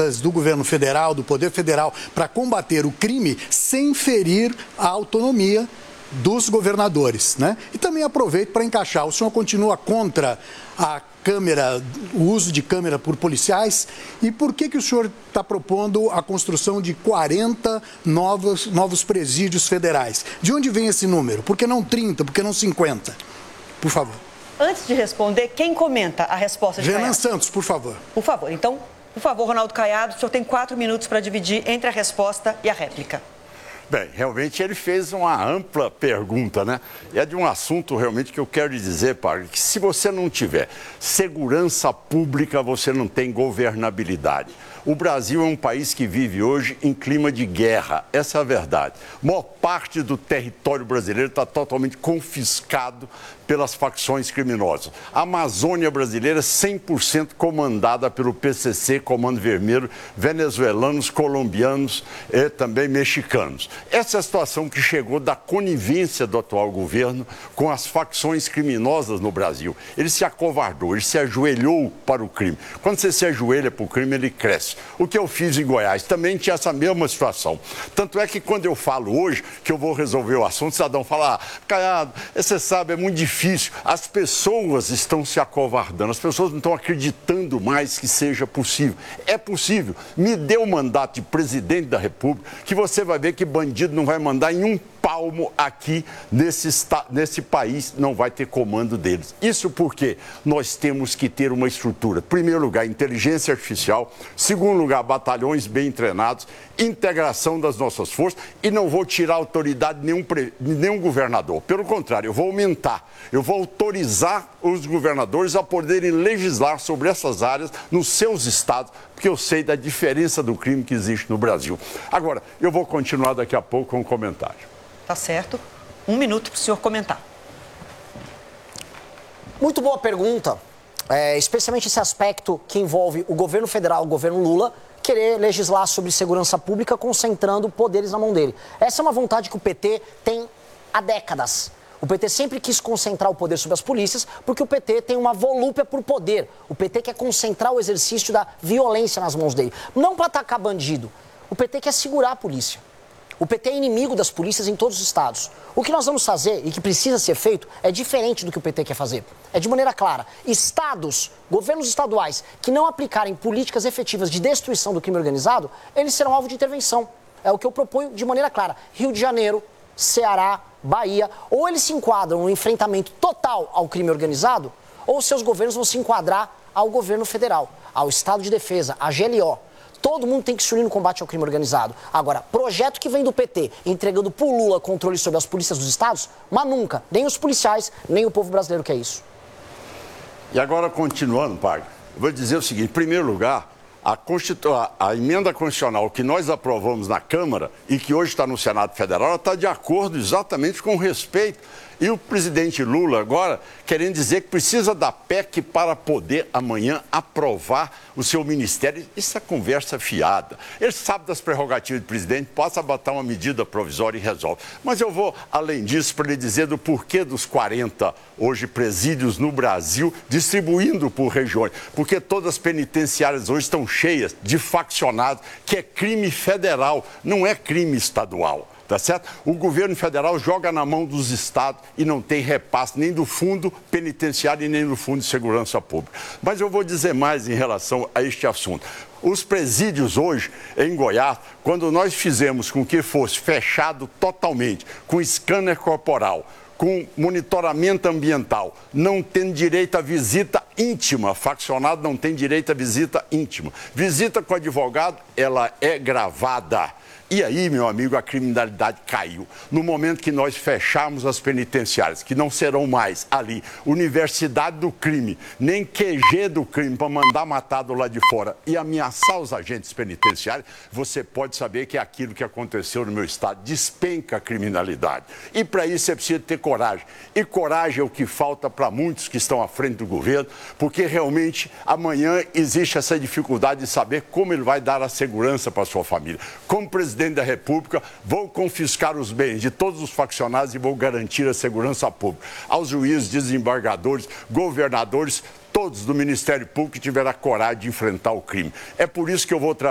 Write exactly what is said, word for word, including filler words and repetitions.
ferramentas do governo federal, do Poder Federal, para combater o crime sem ferir a autonomia dos governadores, né? E também aproveito para encaixar, o senhor continua contra a câmera, o uso de câmera por policiais, e por que que o senhor está propondo a construção de quarenta novos, novos presídios federais? De onde vem esse número? Por que não trinta? Por que não cinquenta? Por favor. Antes de responder, quem comenta a resposta de Renan Caiado? Santos, por favor. Por favor, então, por favor, Ronaldo Caiado, o senhor tem quatro minutos para dividir entre a resposta e a réplica. Bem, realmente ele fez uma ampla pergunta, né? E é de um assunto realmente que eu quero lhe dizer, Padre, que se você não tiver segurança pública, você não tem governabilidade. O Brasil é um país que vive hoje em clima de guerra, essa é a verdade. A maior parte do território brasileiro está totalmente confiscado pelas facções criminosas. A Amazônia brasileira é cem por cento comandada pelo P C C, Comando Vermelho, venezuelanos, colombianos e também mexicanos. Essa é a situação que chegou da conivência do atual governo com as facções criminosas no Brasil. Ele se acovardou, ele se ajoelhou para o crime. Quando você se ajoelha para o crime, ele cresce. O que eu fiz em Goiás também tinha essa mesma situação. Tanto é que quando eu falo hoje que eu vou resolver o assunto, o cidadão fala, ah, Caiado, você sabe, é muito difícil. As pessoas estão se acovardando, as pessoas não estão acreditando mais que seja possível. É possível. Me dê o mandato de presidente da República, que você vai ver que bandido não vai mandar em um palmo aqui nesse, nesse país, não vai ter comando deles. Isso porque nós temos que ter uma estrutura. Em primeiro lugar, inteligência artificial. Segundo lugar, batalhões bem treinados. Integração das nossas forças. E não vou tirar a autoridade de nenhum, de nenhum governador. Pelo contrário, eu vou aumentar. Eu vou autorizar os governadores a poderem legislar sobre essas áreas nos seus estados, porque eu sei da diferença do crime que existe no Brasil. Agora, eu vou continuar daqui a pouco com um comentário. Tá certo. Um minuto para o senhor comentar. Muito boa pergunta, é, especialmente esse aspecto que envolve o governo federal, o governo Lula, querer legislar sobre segurança pública concentrando poderes na mão dele. Essa é uma vontade que o P T tem há décadas. O P T sempre quis concentrar o poder sobre as polícias porque o P T tem uma volúpia por poder. O P T quer concentrar o exercício da violência nas mãos dele. Não para atacar bandido. O P T quer segurar a polícia. O P T é inimigo das polícias em todos os estados. O que nós vamos fazer e que precisa ser feito é diferente do que o P T quer fazer. É de maneira clara. Estados, governos estaduais, que não aplicarem políticas efetivas de destruição do crime organizado, eles serão alvo de intervenção. É o que eu proponho de maneira clara. Rio de Janeiro, Ceará, Bahia, ou eles se enquadram no enfrentamento total ao crime organizado, ou seus governos vão se enquadrar ao governo federal, ao Estado de Defesa, à G L O. Todo mundo tem que se unir no combate ao crime organizado. Agora, projeto que vem do P T entregando pro Lula controle sobre as polícias dos estados, mas nunca, nem os policiais, nem o povo brasileiro quer isso. E agora, continuando, Pag, eu vou dizer o seguinte, em primeiro lugar, a, Constitu... a emenda constitucional que nós aprovamos na Câmara e que hoje está no Senado Federal, está de acordo exatamente com o respeito. E o presidente Lula agora querendo dizer que precisa da P E C para poder amanhã aprovar o seu ministério. Isso é conversa fiada. Ele sabe das prerrogativas do presidente, passa botar uma medida provisória e resolve. Mas eu vou, além disso, para lhe dizer do porquê dos quarenta, hoje, presídios no Brasil, distribuindo por regiões. Porque todas as penitenciárias hoje estão cheias de faccionados, que é crime federal, não é crime estadual. Tá certo? O governo federal joga na mão dos estados e não tem repasse nem do fundo penitenciário e nem do fundo de segurança pública. Mas eu vou dizer mais em relação a este assunto. Os presídios hoje, em Goiás, quando nós fizemos com que fosse fechado totalmente, com scanner corporal, com monitoramento ambiental, não tem direito à visita íntima, faccionado não tem direito à visita íntima. Visita com advogado, ela é gravada. E aí, meu amigo, a criminalidade caiu. No momento que nós fecharmos as penitenciárias, que não serão mais ali universidade do crime, nem Q G do crime para mandar matar do lado de fora e ameaçar os agentes penitenciários, você pode saber que é aquilo que aconteceu no meu estado, despenca a criminalidade. E para isso você precisa ter coragem. E coragem é o que falta para muitos que estão à frente do governo, porque realmente amanhã existe essa dificuldade de saber como ele vai dar a segurança para a sua família. Como presidente da República, vou confiscar os bens de todos os faccionados e vou garantir a segurança pública. Aos juízes, desembargadores, governadores, todos do Ministério Público que tiveram a coragem de enfrentar o crime. É por isso que eu vou trazer